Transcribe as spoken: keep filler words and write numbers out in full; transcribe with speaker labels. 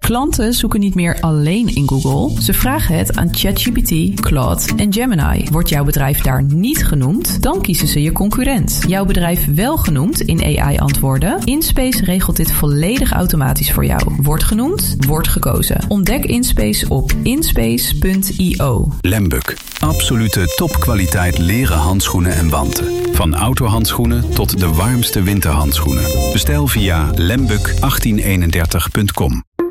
Speaker 1: Klanten zoeken niet meer alleen in Google. Ze vragen het aan ChatGPT, Claude en Gemini. Wordt jouw bedrijf daar niet genoemd, dan kiezen ze je concurrent. Jouw bedrijf wel genoemd in A I-antwoorden? InSpace regelt dit volledig automatisch voor jou. Wordt genoemd, wordt gekozen. Ontdek InSpace op inspace punt io.
Speaker 2: Lembuk. Absolute topkwaliteit leren handschoenen en wanten. Van outdoorhandschoenen tot de warmste winterhandschoenen. Bestel via lembuk achttien eenendertig punt com.